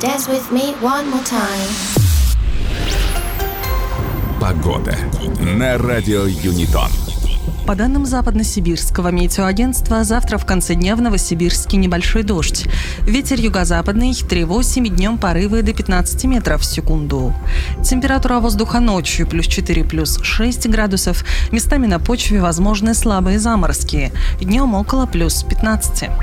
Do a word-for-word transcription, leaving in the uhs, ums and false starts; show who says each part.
Speaker 1: Dance with me one more time.
Speaker 2: Погода на радио Юнитон.
Speaker 3: По данным Западно-Сибирского метеоагентства, завтра в конце дня в Новосибирске небольшой дождь. Ветер юго-западный три восемь, днем порывы до пятнадцати метров в секунду. Температура воздуха ночью плюс четыре, плюс шесть градусов. Местами на почве возможны слабые заморозки. Днем около плюс пятнадцати.